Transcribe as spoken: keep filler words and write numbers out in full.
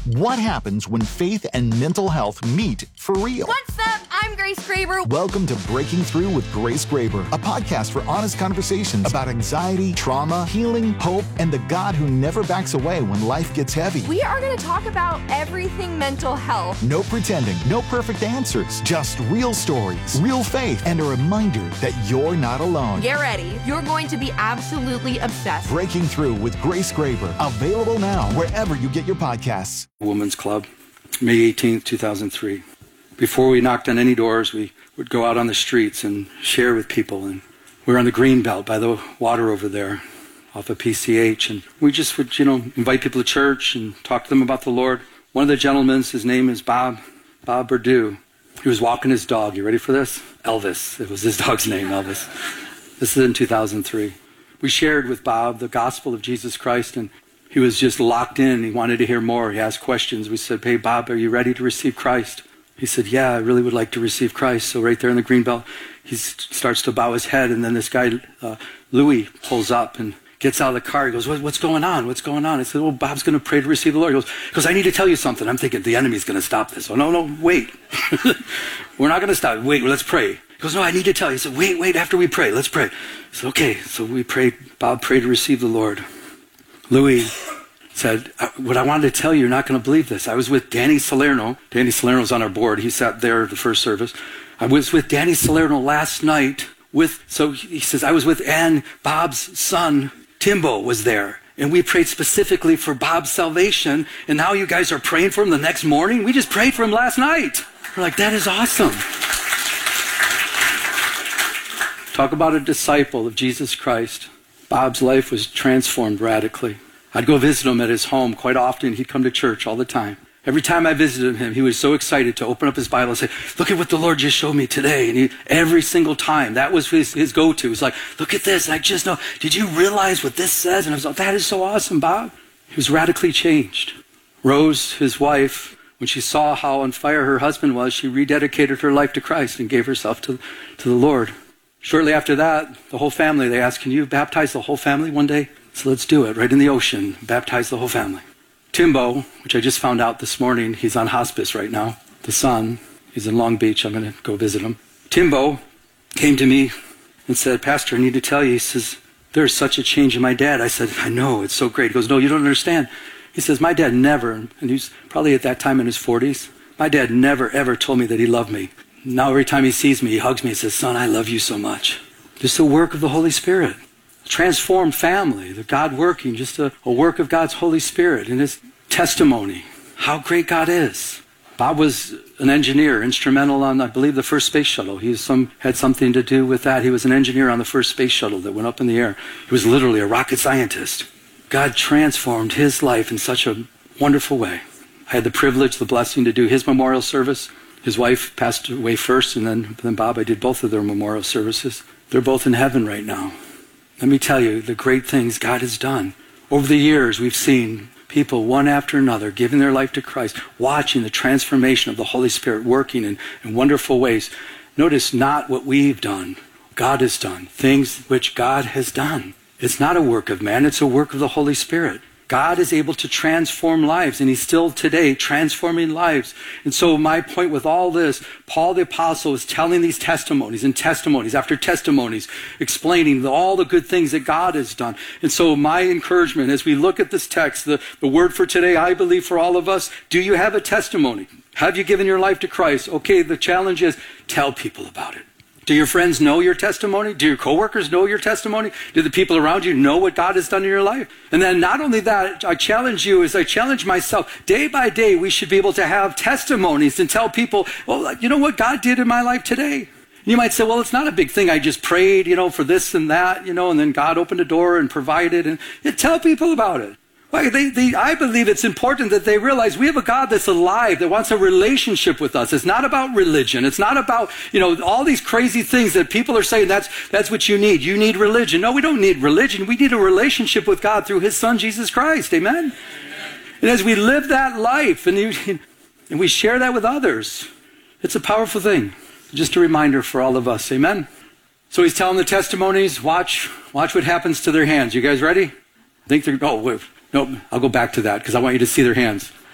What happens when faith and mental health meet for real? What's up? I'm Grace Graber. Welcome to Breaking Through with Grace Graber, a podcast for honest conversations about anxiety, trauma, healing, hope, and the God who never backs away when life gets heavy. We are going to talk about everything mental health. No pretending, no perfect answers, just real stories, real faith, and a reminder that you're not alone. Get ready. You're going to be absolutely obsessed. Breaking Through with Grace Graber, available now wherever you get your podcasts. Women's Club, May eighteenth, two thousand three. Before we knocked on any doors, we would go out on the streets and share with people. And we were on the green belt by the water over there off of P C H. And we just would, you know, invite people to church and talk to them about the Lord. One of the gentlemen, his name is Bob, Bob Berdew. He was walking his dog. You ready for this? Elvis. It was his dog's name, Elvis. This is in two thousand three. We shared with Bob the gospel of Jesus Christ, and he was just locked in. He wanted to hear more. He asked questions. We said, hey, Bob, are you ready to receive Christ? He said, yeah, I really would like to receive Christ. So right there in the green belt, he starts to bow his head. And then this guy, uh, Louis, pulls up and gets out of the car. He goes, what, what's going on? What's going on? I said, well, Bob's going to pray to receive the Lord. He goes, because I need to tell you something. I'm thinking the enemy's going to stop this. Oh, no, no, wait. We're not going to stop. Wait, let's pray. He goes, no, I need to tell you. He said, wait, wait, after we pray, let's pray. I said, okay. So we prayed. Bob prayed to receive the Lord. Louis said, what I wanted to tell you, you're not going to believe this. I was with Danny Salerno. Danny Salerno's on our board. He sat there at the first service. I was with Danny Salerno last night with, so he says, I was with Ann, Bob's son, Timbo was there. And we prayed specifically for Bob's salvation. And now you guys are praying for him the next morning? We just prayed for him last night. We're like, that is awesome. Talk about a disciple of Jesus Christ. Bob's life was transformed radically. I'd go visit him at his home quite often. He'd come to church all the time. Every time I visited him, he was so excited to open up his Bible and say, look at what the Lord just showed me today. And he, every single time, that was his, his go-to. It was like, look at this. And I just know, did you realize what this says? And I was like, that is so awesome, Bob. He was radically changed. Rose, his wife, when she saw how on fire her husband was, she rededicated her life to Christ and gave herself to, to the Lord. Shortly after that, the whole family, they asked, can you baptize the whole family one day? So let's do it, right in the ocean, baptize the whole family. Timbo, which I just found out this morning, he's on hospice right now. The son, he's in Long Beach. I'm going to go visit him. Timbo came to me and said, Pastor, I need to tell you. He says, there's such a change in my dad. I said, I know, it's so great. He goes, no, you don't understand. He says, my dad never, and he's probably at that time in his forties, my dad never, ever told me that he loved me. Now every time he sees me, he hugs me and says, son, I love you so much. Just the work of the Holy Spirit. Transformed family, the God working, just a, a work of God's Holy Spirit and his testimony, how great God is. Bob was an engineer, instrumental on, I believe, the first space shuttle. He was some, had something to do with that. He was an engineer on the first space shuttle that went up in the air. He was literally a rocket scientist. God transformed his life in such a wonderful way. I had the privilege, the blessing to do his memorial service. His wife passed away first, and then, then Bob, I did both of their memorial services. They're both in heaven right now. Let me tell you the great things God has done. Over the years, we've seen people one after another giving their life to Christ, watching the transformation of the Holy Spirit working in, in wonderful ways. Notice not what we've done. God has done. Things which God has done. It's not a work of man. It's a work of the Holy Spirit. God is able to transform lives, and he's still today transforming lives. And so my point with all this, Paul the Apostle is telling these testimonies and testimonies after testimonies, explaining all the good things that God has done. And so my encouragement as we look at this text, the, the word for today, I believe for all of us, do you have a testimony? Have you given your life to Christ? Okay, the challenge is tell people about it. Do your friends know your testimony? Do your coworkers know your testimony? Do the people around you know what God has done in your life? And then not only that, I challenge you as I challenge myself, day by day we should be able to have testimonies and tell people, well, you know what God did in my life today? And you might say, well, it's not a big thing. I just prayed, you know, for this and that, you know, and then God opened a door and provided. And you tell people about it. Well, they, they, I believe it's important that they realize we have a God that's alive, that wants a relationship with us. It's not about religion. It's not about, you know, all these crazy things that people are saying that's, that's what you need. You need religion. No, we don't need religion. We need a relationship with God through his son, Jesus Christ. Amen? Amen. And as we live that life and, you, and we share that with others, it's a powerful thing. Just a reminder for all of us. Amen? So he's telling the testimonies. Watch, watch what happens to their hands. You guys ready? I think they're, oh, wait. Nope, I'll go back to that because I want you to see their hands.